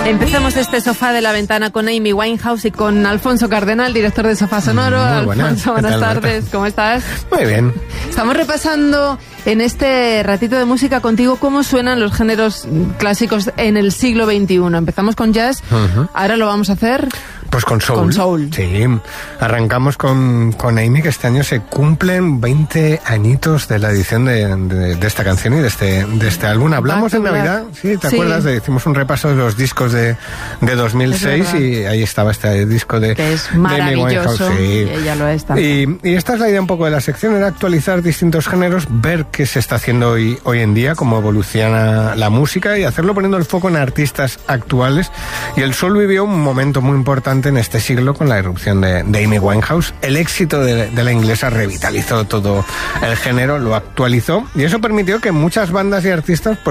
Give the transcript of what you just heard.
Empezamos este sofá de la ventana con Amy Winehouse y con Alfonso Cardenal, director de Sofá Sonoro. Alfonso, buenas tardes, ¿cómo estás? Muy bien. Estamos repasando en este ratito de música contigo cómo suenan los géneros clásicos en el siglo XXI. Empezamos con jazz, ahora lo vamos a hacer... Pues con soul. Con soul. Sí, arrancamos con Amy, que este año se cumplen 20 añitos de la edición de esta canción y de este álbum. Hablamos en Navidad, ¿sí? ¿Te acuerdas? Hicimos un repaso de los discos de 2006 y ahí estaba este disco de que es maravilloso, sí. Y ella lo es también. Y esta es la idea un poco de la sección, era actualizar distintos géneros, ver qué se está haciendo hoy en día, cómo evoluciona la música y hacerlo poniendo el foco en artistas actuales. Y el soul vivió un momento muy importante en este siglo con la irrupción de Amy Winehouse. El éxito de la inglesa revitalizó todo el género, lo actualizó y eso permitió que muchas bandas y artistas